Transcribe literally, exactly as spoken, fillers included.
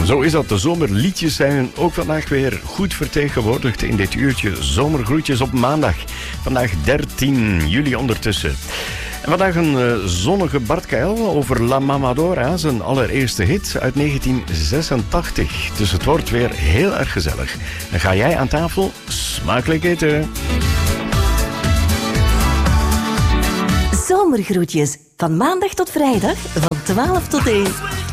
Zo is dat. De zomerliedjes zijn ook vandaag weer goed vertegenwoordigd in dit uurtje Zomergroetjes op maandag. Vandaag dertien juli ondertussen. En vandaag een uh, zonnige Bart Keil over La Mamadora, zijn allereerste hit uit negentien zesentachtig. Dus het wordt weer heel erg gezellig. En ga jij aan tafel smakelijk eten. Zomergroetjes, van maandag tot vrijdag, van twaalf tot één.